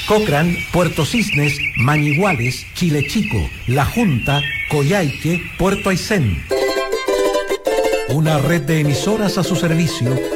Cochrane, Puerto Cisnes, Mañiguales, Chile Chico, La Junta, Coyhaique, Puerto Aysén. Una red de emisoras a su servicio